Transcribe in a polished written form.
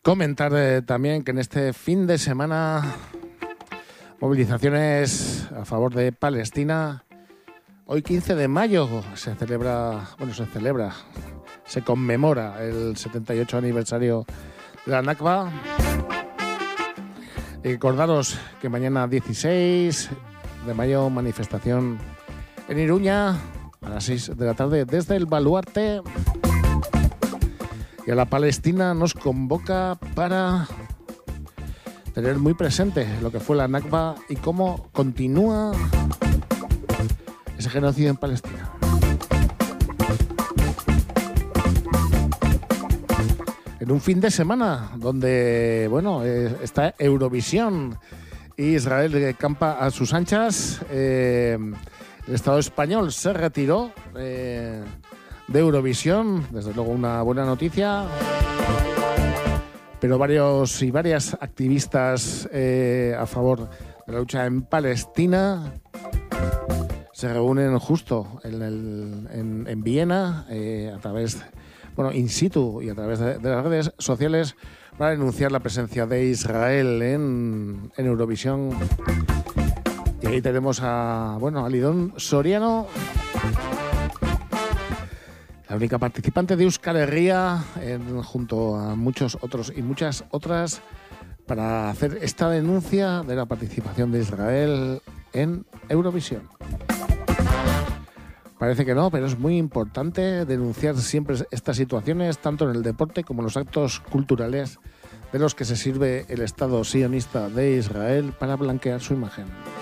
Comentar también que en este fin de semana movilizaciones a favor de Palestina. Hoy 15 de mayo se conmemora el 78 aniversario de la Nakba. Y recordaros que mañana 16 de mayo manifestación en Iruña a las 6 de la tarde desde el Baluarte. Y a la Palestina nos convoca para tener muy presente lo que fue la Nakba y cómo continúa ese genocidio en Palestina. En un fin de semana donde, está Eurovisión y Israel campa a sus anchas, el Estado español se retiró de Eurovisión, desde luego una buena noticia, pero varias activistas a favor de la lucha en Palestina se reúnen justo en Viena a través, in situ y a través de las redes sociales para denunciar la presencia de Israel en Eurovisión. Y ahí tenemos a Lidón Soriano, la única participante de Euskal Herria, junto a muchos otros y muchas otras, para hacer esta denuncia de la participación de Israel en Eurovisión. Parece que no, pero es muy importante denunciar siempre estas situaciones, tanto en el deporte como en los actos culturales de los que se sirve el Estado sionista de Israel para blanquear su imagen.